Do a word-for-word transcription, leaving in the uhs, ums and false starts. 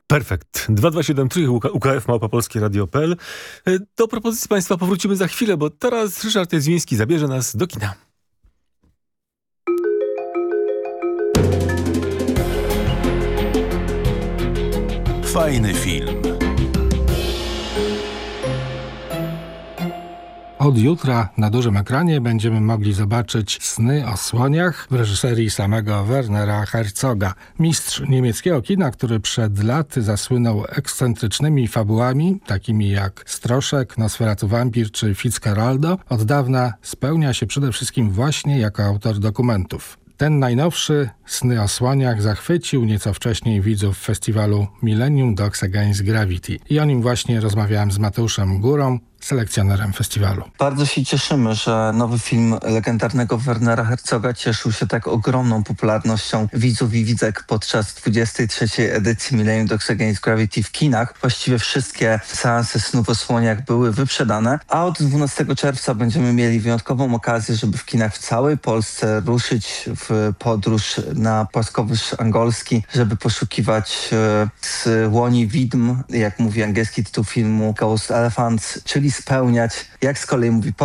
Perfekt. dwa dwa siedem trzy U K F małpa polskie radio kropka p l. Do propozycji Państwa powrócimy za chwilę, bo teraz Ryszard Jazwiński zabierze nas do kina. Fajny film. Od jutra na dużym ekranie będziemy mogli zobaczyć Sny o słoniach w reżyserii samego Wernera Herzoga. Mistrz niemieckiego kina, który przed laty zasłynął ekscentrycznymi fabułami, takimi jak Stroszek, Nosferatu Wampir czy Fitzcarraldo, od dawna spełnia się przede wszystkim właśnie jako autor dokumentów. Ten najnowszy, Sny o słoniach, zachwycił nieco wcześniej widzów festiwalu Millennium Dogs Against Gravity. I o nim właśnie rozmawiałem z Mateuszem Górą, selekcjonerem festiwalu. Bardzo się cieszymy, że nowy film legendarnego Wernera Herzoga cieszył się tak ogromną popularnością widzów i widzek podczas dwudziestej trzeciej edycji Millennium Dogs Against Gravity w kinach. Właściwie wszystkie seanse Snów o słoniach były wyprzedane, a od dwunastego czerwca będziemy mieli wyjątkową okazję, żeby w kinach w całej Polsce ruszyć w podróż na płaskowyż angolski, żeby poszukiwać e, z łoni widm, jak mówi angielski tytuł filmu, Ghost Elephants, czyli spełniać, jak z kolei mówi